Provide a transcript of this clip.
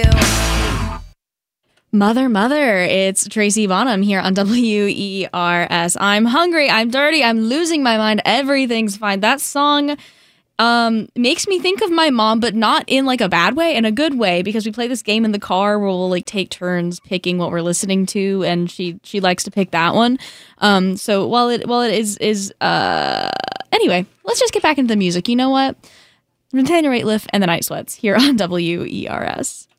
Mother, mother, it's Tracy Bonham here on WERS. I'm hungry, I'm dirty, I'm losing my mind, everything's fine. That song makes me think of my mom, but not in like a bad way, in a good way, because we play this game in the car where we'll like take turns picking what we're listening to, and she likes to pick that one. So while it is anyway, let's just get back into the music. You know what? Montana Rateliff and the Night Sweats here on WERS.